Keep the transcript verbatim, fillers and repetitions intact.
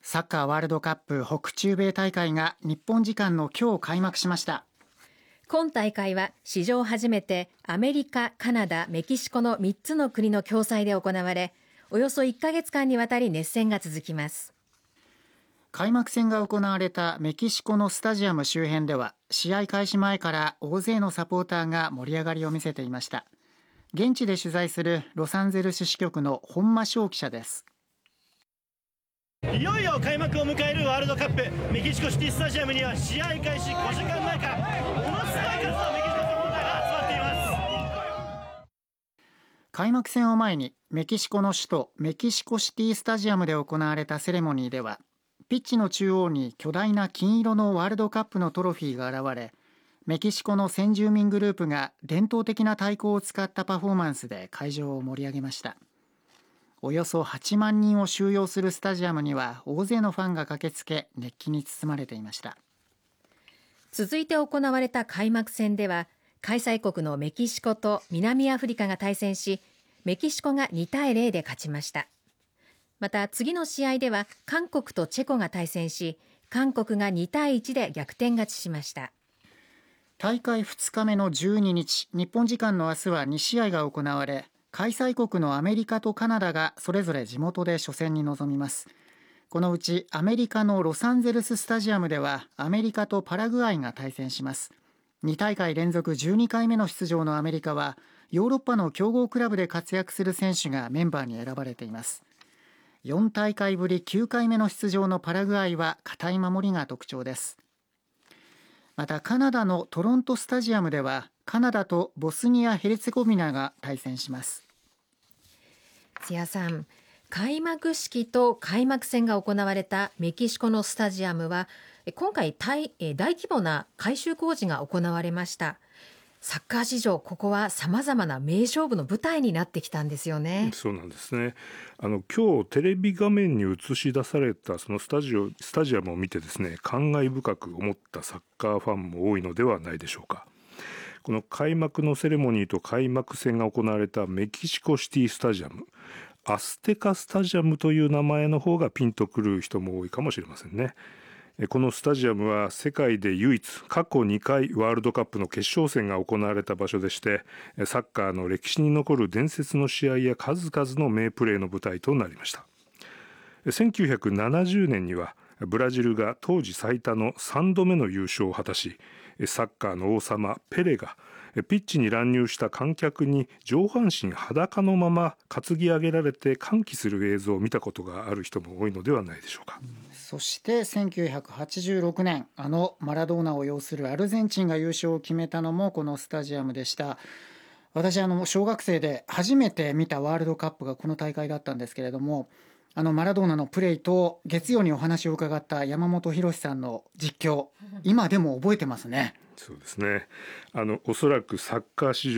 サッカーワールドカップ北中米大会が日本時間の今日開幕しました。 今大会は史上初めてアメリカ、カナダ、メキシコのみっつの国の共催で行われ、およそいっかげつかんにわたり熱戦が続きます。 開幕戦が行われたメキシコのスタジアム周辺では、試合開始前から大勢のサポーターが盛り上がりを見せていました。現地で取材するロサンゼルス支局の本間翔記者です。 いよいよ開幕を迎えるワールドカップ、メキシコシティスタジアムには試合開始ごじかんまえからものすごい数のメキシコサポーターが集まっています。 開幕戦を前にメキシコの首都メキシコシティスタジアムで行われたセレモニーでは、ピッチの中央に巨大な金色のワールドカップのトロフィーが現れ、メキシコの先住民グループが伝統的な太鼓を使ったパフォーマンスで会場を盛り上げました。およそはちまんにんを収容するスタジアムには大勢のファンが駆けつけ、熱気に包まれていました。 続いて行われた開幕戦では、開催国のメキシコと南アフリカが対戦し、メキシコがにたいゼロで勝ちました。また次の試合では韓国とチェコが対戦し、韓国がにたいいちで逆転勝ちしました。 大会ふつかめのじゅうににち、日本時間の明日はにしあいが行われ、開催国のアメリカとカナダがそれぞれ地元で初戦に臨みます。このうちアメリカのロサンゼルススタジアムではアメリカとパラグアイが対戦します。にたいかい連続じゅうにかいめの出場のアメリカは、ヨーロッパの強豪クラブで活躍する選手がメンバーに選ばれています。よんたいかいぶりきゅうかいめの出場のパラグアイは堅い守りが特徴です。またカナダのトロントスタジアムではカナダとボスニア・ヘルツェゴビナが対戦します。 津谷さん、開幕式と開幕戦が行われたメキシコのスタジアムは今回 大, 大規模な改修工事が行われました。サッカー史上ここはさまざまな名勝負の舞台になってきたんですよね。 そうなんですね。あの今日テレビ画面に映し出されたそのスタジオスタジアムを見てですね、感慨深く思ったサッカーファンも多いのではないでしょうか。この開幕のセレモニーと開幕戦が行われたメキシコシティスタジアム、アステカスタジアムという名前の方がピンとくる人も多いかもしれませんね。このスタジアムは世界で唯一過去にかいワールドカップの決勝戦が行われた場所でして、サッカーの歴史に残る伝説の試合や数々の名プレーの舞台となりました。せんきゅうひゃくななじゅうねんにはブラジルが当時最多のさんどめの優勝を果たし、サッカーの王様ペレがピッチに乱入した観客に上半身裸のまま担ぎ上げられて歓喜する映像を見たことがある人も多いのではないでしょうか。 そしてせんきゅうひゃくはちじゅうろくねん、あのマラドーナを擁するアルゼンチンが優勝を決めたのもこのスタジアムでした。私あの小学生で初めて見たワールドカップがこの大会だったんですけれども、あのマラドーナのプレーと月曜にお話を伺った山本博さんの実況、今でも覚えてますね。 そうですね。あのおそらくサッカー史